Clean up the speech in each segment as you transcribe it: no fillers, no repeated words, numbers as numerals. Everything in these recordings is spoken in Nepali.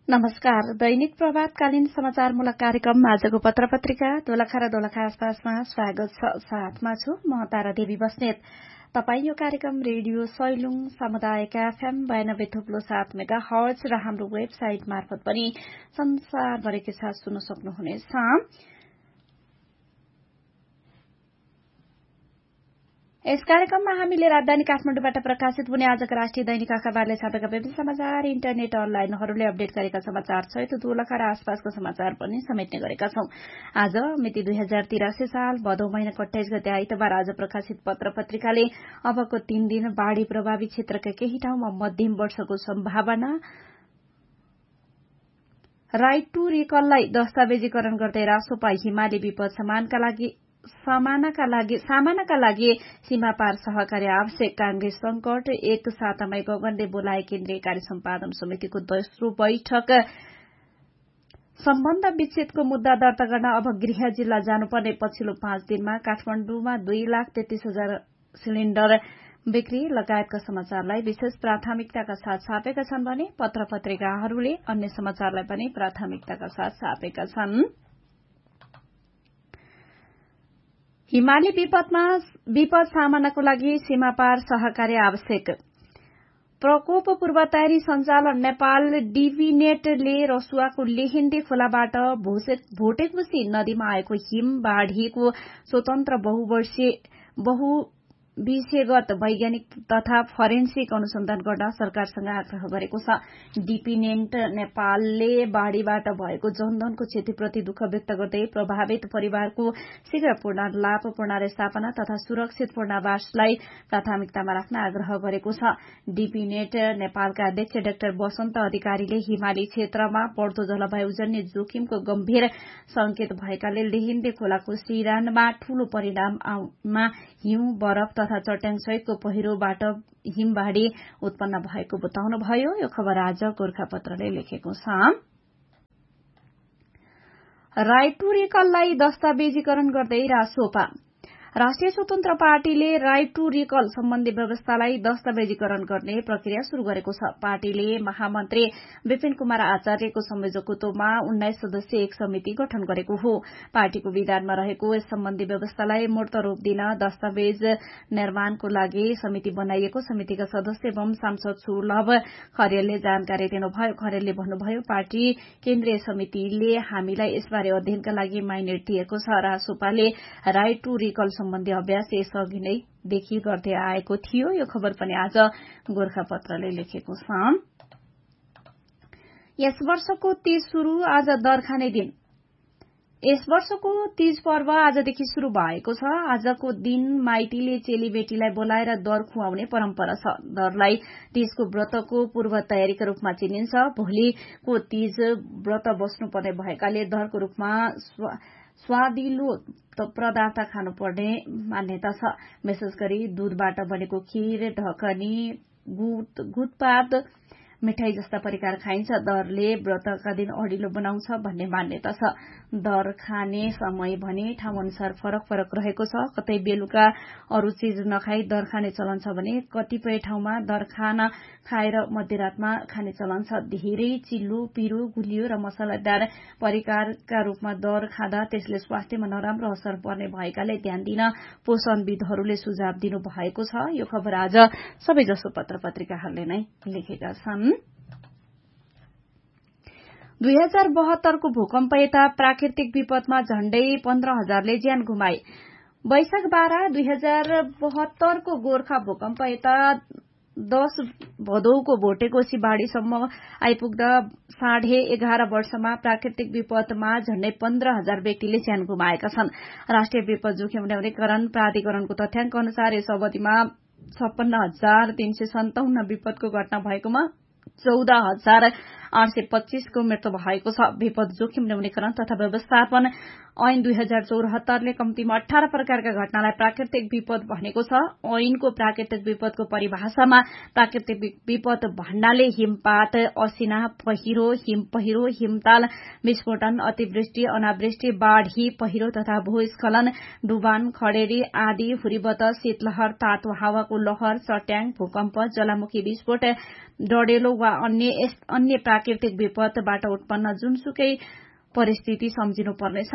नमस्कार। दैनिक प्रभातकालीन समाचारमूलक कार्यक्रम आजको पत्र-पत्रिका दोलखा र दोलखा आसपासमा स्वागत छ। साथमा छु म तारा देवी बस्नेत। तपाई यो कार्यक्रम रेडियो सैलुङ सामुदायिक एफएम 92.7 मेगाहर्ज र हाम्रो वेबसाइट मार्फत पनि संसारभरिकै साथ सुन्न सक्नुहुनेछ। यस कार्यक्रममा हामीले राजधानी काठमाडौँबाट प्रकाशित हुने आजका राष्ट्रिय दैनिक अखबारले छापेका विभिन्न समाचार, इन्टरनेट अनलाइनहरूले अपडेट गरेका समाचार सहित दोलखा र आसपासको समाचार पनि समेट्ने गरेका छौं। आज मिति 2083 साल भदौ महिनाको 28 गते आइतबार आज प्रकाशित पत्र पत्रिकाले अबको 3 दिन बाढ़ी प्रभावित क्षेत्रका केही ठाउँमा मध्यम वर्षाको सम्भावना, राइट टू रिकललाई दस्तावेजीकरण गर्दै रासोपा, हिमाली विपद सामनाका लागि सीमापार सहकार्य आवश्यक, कांग्रेस संकट, एक सातामै गगनले बोलाए केन्द्रीय कार्य सम्पादन समितिको दोस्रो बैठक, सम्बन्ध विच्छेदको मुद्दा दर्ता गर्न अब गृह जिल्ला जानुपर्ने, पछिल्लो 5 दिनमा काठमाडौँमा 2,33,000 सिलिण्डर बिक्री लगायतका समाचारलाई विशेष प्राथमिकताका साथ छापेका छन् भने पत्र पत्रिकाहरूले अन्य समाचारलाई पनि प्राथमिकताका साथ छापेका छन्। हिमाली विपद सामनाको लागि सीमापार सहकार्य आवश्यक, प्रकोप पूर्व तयारी सञ्चालन, नेपाल डिभिनेटले रसुवाको लेहेन्डे खोलाबाट भोटेकुसी नदीमा आएको हिम बाढ़ीको स्वतन्त्र बहुविषयगत वैज्ञानिक तथा फोरेन्सिक अनुसन्धान गर्न सरकारसँग आग्रह गरेको छ। डिपिनेन्ट नेपालले बाढ़ीबाट भएको जनधनको क्षतिप्रति दुःख व्यक्त गर्दै प्रभावित परिवारको शीघ्र पुनर्लाभ, पुनर्स्थापना तथा सुरक्षित पुनर्वासलाई प्राथमिकतामा राख्न आग्रह गरेको छ। डिपिनेट नेपालका अध्यक्ष डाक्टर वसन्त अधिकारीले हिमाली क्षेत्रमा बढ़दो जलवायुजन्य जोखिमको गम्भीर संकेत भएकाले लेहेन्डे खोलाको सिरानमा ठूलो परिमाणमा हिउँ, बरफ तथा चट्याङ सहितको पहिरोबाट हिमबाढ़ी उत्पन्न भएको बताउनुभयो। यो खबर आज गोर्खापत्रले लेखेको छ। राइट टू रिकललाई दस्तावेजीकरण गर्दै रासोपा, राष्ट्रिय स्वतन्त्र पार्टीले राइट टू रिकल सम्बन्धी व्यवस्थालाई दस्तावेजीकरण गर्ने प्रक्रिया शुरू गरेको छ। पार्टीले महामन्त्री विपिन कुमार आचार्यको संयोजकत्वमा 19 सदस्यीय एक समिति गठन गरेको हो। पार्टीको विधानमा रहेको यस सम्बन्धी व्यवस्थालाई मूर्त रूप दिन दस्तावेज निर्माणको लागि समिति बनाइएको समितिका सदस्य एवं सांसद सुलभ खरेलले जानकारी दिनुभयो। खरेलले भन्नुभयो, पार्टी केन्द्रीय समितिले हामीलाई यसबारे अध्ययनका लागि माइनेट दिएको छ। रासोपाले राइट टू रिकल सम्बन्धी अभ्यास यसअघि नै देखि गर्दै आएको थियो। यो खबर पनि आज गोर्खापत्रले लेखेको छ। यस वर्षको तीज शुरू आज दरखाने दिन। यस वर्षको तीज पर्व आजदेखि शुरू भएको छ। आजको दिन माइतीले चेलीबेटीलाई बोलाएर दर खुवाउने परम्परा छ। दरलाई तीजको व्रतको पूर्व तयारीका रूपमा चिनिन्छ। भोलिको तीज व्रत बस्नुपर्ने भएकाले दरको रूपमा स्वादिलो पदार्थ खानुपर्ने मान्यता छ। विशेष गरी दूधबाट बनेको खीर, ढकनी, गुटपात, मिठाई जस्ता परिकार खाइन्छ। दरले व्रतका दिन अडिलो बनाउँछ भन्ने मान्यता छ। दर खाने समय भने ठाउँ अनुसार फरक रहेको छ। कतै बेलुका अरू चीज नखाई दर खाने चलन छ भने कतिपय ठाउँमा दर खाना खाएर मध्यरातमा खाने चलन छ। धेरै चिल्लो, पिरो, गुलियो र मसलादार परिकारका रूपमा दर खाँदा त्यसले स्वास्थ्यमा नराम्रो असर पर्ने भएकाले ध्यान दिन पोषणविदहरूले सुझाव दिनु भएको छ। यो खबर आज सबैजसो पत्र पत्रिकाहरूले नै लेखेका छन्। 2072 को भूकम्प यता प्राकृतिक विपदमा झण्डै 15,000ले ज्यान गुमाए। वैशाख 12, 2072 को गोर्खा भूकम्प यता 10 भदौको भोटेकोशी बाढ़ीसम्म आइपुग्दा 11.5 वर्षमा प्राकृतिक विपदमा झण्डै 15,000 व्यक्तिले ज्यान गुमाएका छन्। राष्ट्रिय विपद जोखिम न्यूनीकरण प्राधिकरणको तथ्याङ्क अनुसार यस अवधिमा 56,357 विपदको घटना भएकोमा 14,825 को मृत्यु भएको छ। विपद जोखिम न्यूनीकरण तथा व्यवस्थापन ऐन 2074 ले कम्तीमा 18 प्रकारका घटनालाई प्राकृतिक विपद भनेको छ। ऐनको प्राकृतिक विपदको परिभाषामा प्राकृतिक विपद भन्नाले हिमपात, असिना, पहिरो, हिमपहिरो, हिमताल, विस्फोटन, अतिवृष्टि, अनावृष्टि, बाढ़ी, पहिरो तथा भूस्खलन, डुबान, खडेरी आदि, हुरीबत, शीतलहर, तातो हावाको लहर, चट्याङ, भूकम्प, ज्वालामुखी विस्फोट, डढेलो वा अन्य प्राकृतिक विपदबाट उत्पन्न जुनसुकै परिस्थिति सम्झिनु पर्नेछ।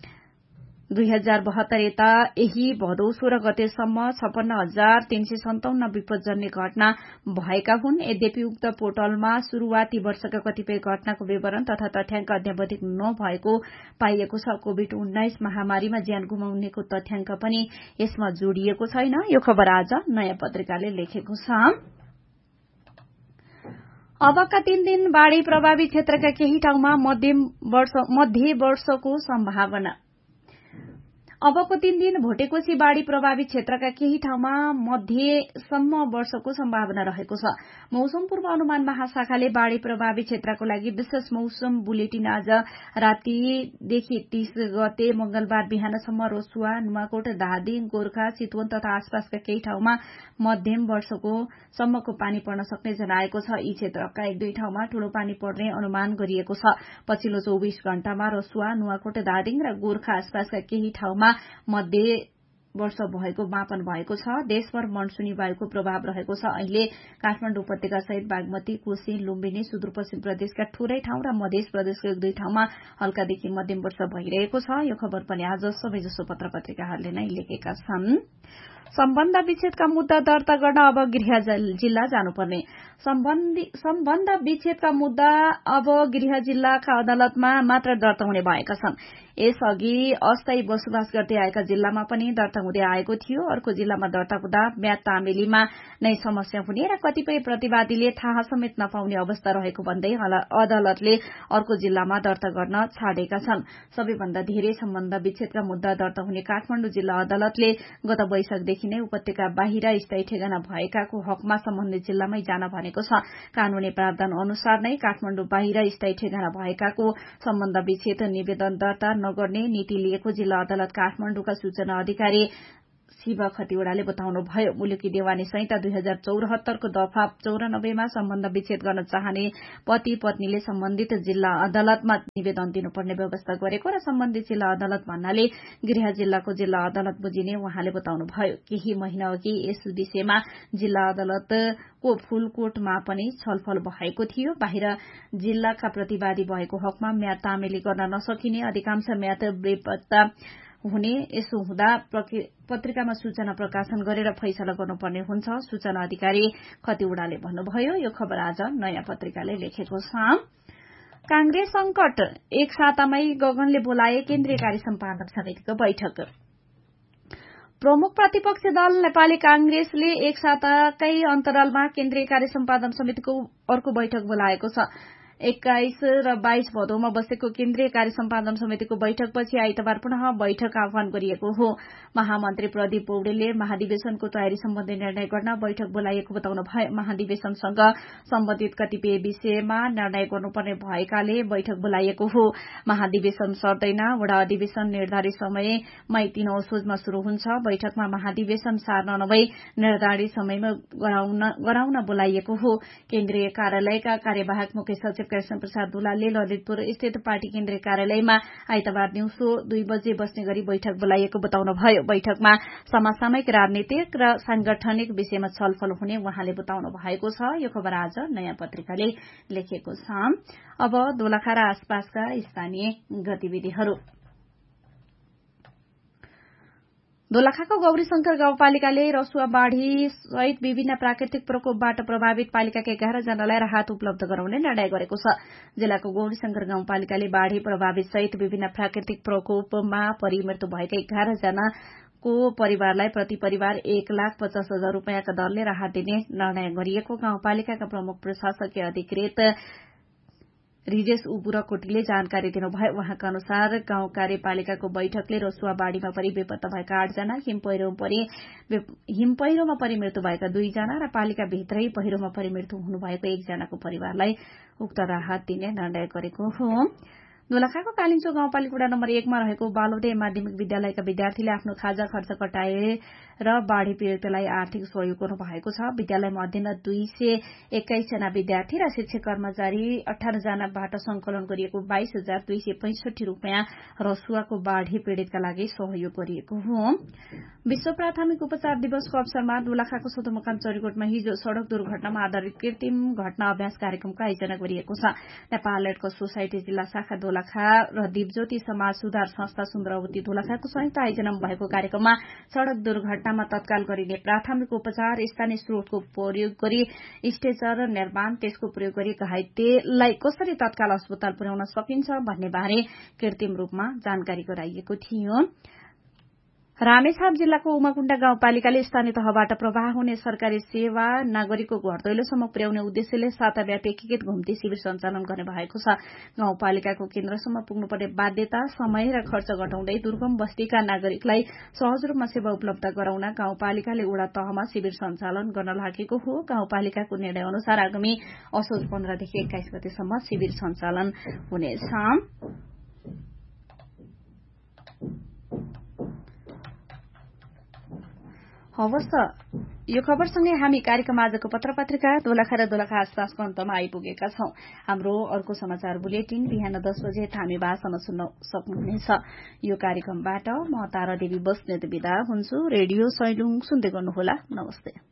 2072 यता यही भदौ 16 गतेसम्म 56,357 विपदजन्य घटना भएका हुन्। यद्यपि उक्त पोर्टलमा शुरूआती वर्षका कतिपय घटनाको विवरण तथा तथ्याङ्क अद्यावधिक नभएको पाइएको छ। कोभिड-19 महामारीमा ज्यान गुमाउनेको तथ्याङ्क पनि यसमा जोडिएको छैन। यो खबर आज नयाँ पत्रिकाले लेखेको छ। अबका 3 दिन बाढ़ी प्रभावित क्षेत्रका केही ठाउँमा मध्य वर्षको सम्भावना। अबको 3 दिन भोटेकोशी बाढ़ी प्रभावित क्षेत्रका केही ठाउँमा मध्यसम्म वर्षको सम्भावना रहेको छ। मौसम पूर्वानुमान महाशाखाले बाढ़ी प्रभावित क्षेत्रको लागि विशेष मौसम बुलेटिन आज रातिदेखि 30 गते मंगलबार बिहानसम्म रसुवा, नुवाकोट, धादिङ, गोर्खा, चितवन तथा आसपासका केही ठाउँमा मध्यम वर्षको सम्मको पानी पर्न सक्ने जनाएको छ। यी क्षेत्रका 1-2 ठाउँमा ठूलो पानी पर्ने अनुमान गरिएको छ। पछिल्लो 24 घण्टामा रसुवा, नुवाकोट, धादिङ र गोर्खा आसपासका केही ठाउँमा मध्य वर्ष भएको मापन भएको छ। देशभर मनसुनी वायुको प्रभाव रहेको छ। अहिले काठमाडौँ उपत्यका सहित बागमती, कोशी, लुम्बिनी, सुदूरपश्चिम प्रदेशका थोरै ठाउँ र मध्य प्रदेशको 1-2 ठाउँमा हल्कादेखि मध्यम वर्षा भइरहेको छ। यो खबर पनि आज सबैजसो पत्र-पत्रिकाहरूले नै लेखेका छन्। सम्बन्ध विच्छेदका मुद्दा दर्ता गर्न अब गृह जिल्ला जानुपर्ने। सम्बन्ध विच्छेदका मुद्दा अब गृह जिल्लाका अदालतमा मात्र दर्ता हुने भएका छन्। यसअघि अस्थायी बसोबास गर्दै आएका जिल्लामा पनि दर्ता हुँदै आएको थियो। अर्को जिल्लामा दर्ता हुँदा म्याद तामेलीमा नै समस्या हुने र कतिपय प्रतिवादीले थाहा समेत नपाउने अवस्था रहेको भन्दै अदालतले अर्को जिल्लामा दर्ता गर्न छाडेका छन्। सबैभन्दा धेरै सम्बन्ध विच्छेदका मुद्दा दर्ता हुने काठमाडौँ जिल्ला अदालतले गत वैशाखदेखि नै उपत्यका बाहिर स्थायी ठेगाना भएकाको हकमा सम्बन्धित जिल्लामै जान भनेको छ। कानूनी प्रावधान अनुसार नै काठमाडौँ बाहिर स्थायी ठेगाना भएकाको सम्बन्ध विच्छेद निवेदन दर्ता नगर्ने नीति लिएको जिल्ला अदालत काठमाडौँका सूचना अधिकारी शिव खतिवड़ाले बताउनुभयो। मुलुकी देवानी संहिता 2074 को दफा 94 मा सम्बन्ध विच्छेद गर्न चाहने पति पत्नीले सम्बन्धित जिल्ला अदालतमा निवेदन दिनुपर्ने व्यवस्था गरेको र सम्बन्धित जिल्ला अदालत भन्नाले गृह जिल्लाको जिल्ला अदालत बुझिने उहाँले बताउनुभयो। केही महिना अघि यस विषयमा जिल्ला अदालतको फूलकोटमा पनि छलफल भएको थियो। बाहिर जिल्लाका प्रतिवादी भएको हकमा म्याद तामेली गर्न नसकिने, अधिकांश म्याद बेपत्ता हुने, यसो हुँदा पत्रिकामा सूचना प्रकाशन गरेर फैसला गर्नुपर्ने हुन्छ, सूचना अधिकारी खतिवड़ाले भन्नुभयो। यो खबर आज नयाँ पत्रिकाले लेखेको छ। कांग्रेस संकट, एक सातामै गगनले बोलाए केन्द्रीय कार्य सम्पादन समितिको बैठक। प्रमुख प्रतिपक्षी दल नेपाली कांग्रेसले एक साताकै अन्तरालमा केन्द्रीय कार्य सम्पादन समितिको अर्को बैठक बोलाएको छ। 21 र 22 भदौमा बसेको केन्द्रीय कार्य सम्पादन समितिको बैठकपछि आइतबार पुनः बैठक आह्वान गरिएको हो। महामन्त्री प्रदीप पौडेलले महाधिवेशनको तयारी सम्बन्धी निर्णय गर्न बैठक बोलाइएको बताउनु भयो। महाधिवेशनसँग सम्बन्धित कतिपय विषयमा निर्णय गर्नुपर्ने भएकाले बैठक बोलाइएको हो। महाधिवेशन सर्दैन। वडा अधिवेशन निर्धारित समयमै 3 असोजमा शुरू हुन्छ। बैठकमा महाधिवेशन सार्न नभई निर्धारित समयमा गराउन बोलाइएको हो। केन्द्रीय कार्यालयका कार्यवाहक मुख्य सचिव कृष्ण प्रसाद दुलालले ललितपुर स्थित पार्टी केन्द्रीय कार्यालयमा आइतबार दिउँसो 2 बजे बस्ने गरी बैठक बोलाइएको बताउनुभयो। बैठकमा समसामयिक राजनीतिक र सांगठनिक विषयमा छलफल हुने उहाँले बताउनु भएको छ। यो खबर आज नयाँ पत्रिकाले लेखेको छ। अब दोलखा र आसपासका स्थानीय गतिविधिहरू। दोलखाको गौरीशंकर गाउँपालिकाले रसुवा बाढ़ी सहित विभिन्न प्राकृतिक प्रकोपबाट प्रभावित पालिकाका 11 जनालाई राहत उपलब्ध गराउने निर्णय गरेको छ। जिल्लाको गौरीशंकर गाउँपालिकाले बाढ़ी प्रभावित सहित विभिन्न प्राकृतिक प्रकोपमा परि मृत्यु भएका 11 जनाको परिवारलाई प्रति परिवार 1,50,000 रूपियाँका दरले राहत दिने निर्णय गरिएको गाउँपालिकाका प्रमुख प्रशासकीय अधिकृत रिजेश उबुरकोटीले जानकारी दिनुभयो। उहाँका अनुसार गाउँ कार्यपालिकाको बैठकले रसुवा बाढ़ीमा परि बेपत्ता भएका 8 जना, हिमपहिरोमा परि मृत्यु भएका 2 जना र पालिकाभित्रै पहिरोमा परि मृत्यु हुनुभएको 1 जनाको परिवारलाई उक्त राहत दिने निर्णय गरेको हो। दोलखाको कालिन्चो गाउँपालिका वडा नम्बर 1 मा रहेको बालोदय माध्यमिक विद्यालयका विद्यार्थीले आफ्नो खाजा खर्च कटाएर बाढ़ी पीड़ितलाई आर्थिक सहयोग गर्नु भएको छ। विद्यालयमा अध्ययनरत 221 जना विद्यार्थी र शिक्षक कर्मचारी 18 जनाबाट संकलन गरिएको 22,265 रूपियाँ रसुवाको बाढ़ी पीड़ितका लागि सहयोग गरिएको हो। विश्व प्राथमिक उपचार दिवसको अवसरमा दोलखाको सदरमुकाम चरीकोटमा हिजो सड़क दुर्घटनामा आधारित कृत्रिम घटना अभ्यास कार्यक्रमको आयोजना गरिएको छ। नेपाल रेड क्रस सोसाइटी जिल्ला शाखा दोलखा र दिपज्योति समाज सुधार संस्था सुन्द्रवती दोलखाको संयुक्त आयोजनामा भएको कार्यक्रममा सड़क दुर्घटनामा तत्काल गरिने प्राथमिक उपचार, स्थानीय स्रोतको प्रयोग गरी स्ट्रेचर निर्माण, त्यसको प्रयोग गरी घाइतेलाई कसरी तत्काल अस्पताल पुर्याउन सकिन्छ भन्ने बारे कृत्रिम रूपमा जानकारी गराइएको थियो। रामेछाप जिल्लाको उमाकुण्डा गाउँपालिकाले स्थानीय तहबाट प्रवाह हुने सरकारी सेवा नागरिकको घर दैलोसम्म पुर्याउने उद्देश्यले साताव्यापी एकीकृत घुम्ती शिविर सञ्चालन गर्ने भएको छ। गाउँपालिकाको केन्द्रसम्म पुग्नुपर्ने बाध्यता, समय र खर्च घटाउँदै दुर्गम बस्तीका नागरिकलाई सहज रूपमा सेवा उपलब्ध गराउन गाउँपालिकाले वडा तहमा शिविर सञ्चालन गर्न लागेको हो। गाउँपालिकाको निर्णय अनुसार आगामी असोज 15 देखि 21 गतेसम्म शिविर सञ्चालन हुनेछ। हवस् यो खबरसँगै हामी कार्यक्रम आजको पत्रपत्रिका दोलखा र दोलखा आसपासको अन्तमा आइपुगेका छौं। हाम्रो अर्को समाचार बुलेटिन बिहान 10 बजे थामी भाषामा सुन्न सक्नुहुनेछ। यो कार्यक्रमबाट म तारा देवी बस्नेत बिदा हुन्छु। रेडियो सैलुङ सुन्दै गर्नुहोला। नमस्ते।